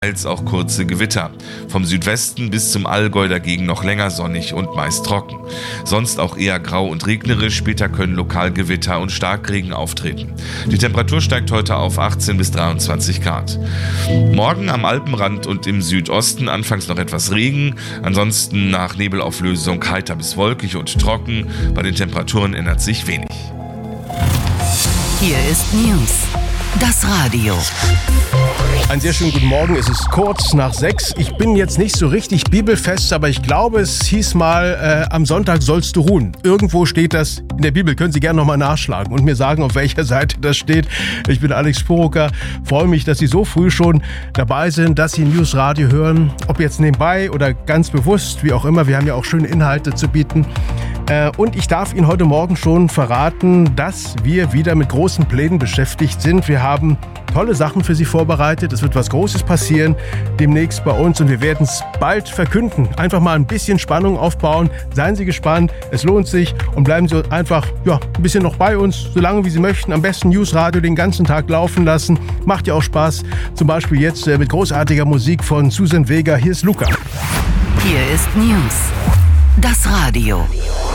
Teils auch kurze Gewitter. Vom Südwesten bis zum Allgäu dagegen noch länger sonnig und meist trocken. Sonst auch eher grau und regnerisch, später können lokal Gewitter und Starkregen auftreten. Die Temperatur steigt heute auf 18 bis 23 Grad. Morgen am Alpenrand und im Südosten anfangs noch etwas Regen, ansonsten nach Nebelauflösung heiter bis wolkig und trocken. Bei den Temperaturen ändert sich wenig. Hier ist News, das Radio. Einen sehr schönen guten Morgen, es ist kurz nach 6. Ich bin jetzt nicht so richtig bibelfest, aber ich glaube, es hieß mal, am Sonntag sollst du ruhen. Irgendwo steht das in der Bibel, können Sie gerne nochmal nachschlagen und mir sagen, auf welcher Seite das steht. Ich bin Alex Sporoker, freue mich, dass Sie so früh schon dabei sind, dass Sie News Radio hören, ob jetzt nebenbei oder ganz bewusst, wie auch immer. Wir haben ja auch schöne Inhalte zu bieten. Und ich darf Ihnen heute Morgen schon verraten, dass wir wieder mit großen Plänen beschäftigt sind. Wir haben tolle Sachen für Sie vorbereitet. Es wird was Großes passieren demnächst bei uns und wir werden es bald verkünden. Einfach mal ein bisschen Spannung aufbauen. Seien Sie gespannt, es lohnt sich und bleiben Sie einfach ein bisschen noch bei uns, so lange wie Sie möchten. Am besten News Radio den ganzen Tag laufen lassen. Macht ja auch Spaß. Zum Beispiel jetzt mit großartiger Musik von Susan Vega. Hier ist Luca. Hier ist News, das Radio.